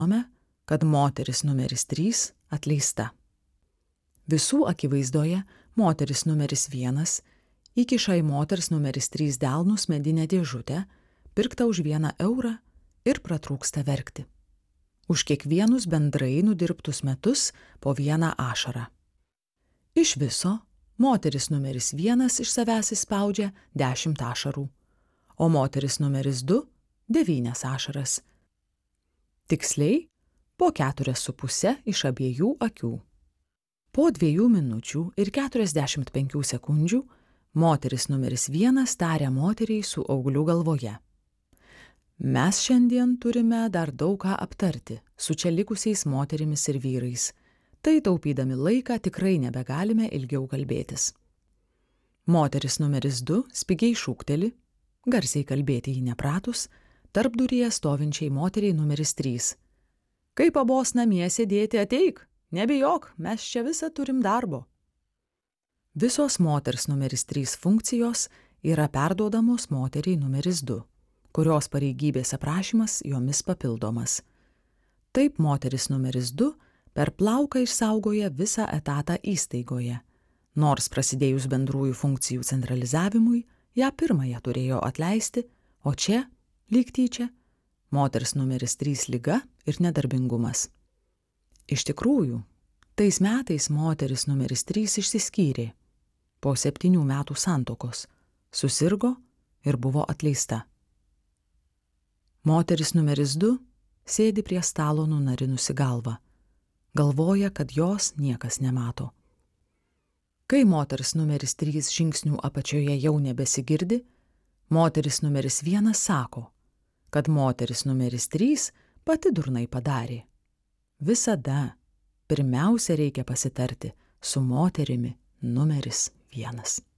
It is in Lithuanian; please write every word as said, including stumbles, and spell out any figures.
žinome, kad moteris numeris trys atleista. Visų akivaizdoje moteris numeris vienas įkiša į moters numeris trys delnus medinę dėžutę, pirktą už vieną eurą ir pratrūksta verkti. Už kiekvienus bendrai nudirbtus metus po vieną ašarą. Iš viso moteris numeris vienas iš savęs įspaudžia dešimt ašarų, o moteris numeris du devynias ašaras. Tiksliai po keturias su puse iš abiejų akių. Po dviejų minučių ir keturiasdešimt penkių sekundžių moteris numeris vienas taria moteriai su augliu galvoje. Mes šiandien turime dar daug ką aptarti su čia likusiais moterimis ir vyrais. Tai taupydami laiką tikrai nebegalime ilgiau kalbėtis. Moteris numeris du spigiai šūkteli, garsiai kalbėti jį nepratus, tarpduryje stovinčiai moteriai numeris trys. Kai pabos namie sėdėti, ateik, nebijok, mes čia visą turim darbo. Visos moters numeris trys funkcijos yra perduodamos moteriai numeris du, kurios pareigybės aprašymas jomis papildomas. Taip moteris numeris du per plauką išsaugoja visą etatą įstaigoje, nors prasidėjus bendrųjų funkcijų centralizavimui, ją pirmąją turėjo atleisti, o čia, lyg tyčia, moters numeris trys liga ir nedarbingumas. Iš tikrųjų, tais metais moteris numeris trys išsiskyrė. Po septynių metų santuokos susirgo ir buvo atleista. Moteris numeris du sėdi prie stalo nunarinusi galvą. Galvoja, kad jos niekas nemato. Kai moters numeris trys žingsnių apačioje jau nebesigirdi, moteris numeris vienas sako, kad moteris numeris trys pati durnai padarė. Visada pirmiausia reikia pasitarti su moterimi numeris vienas.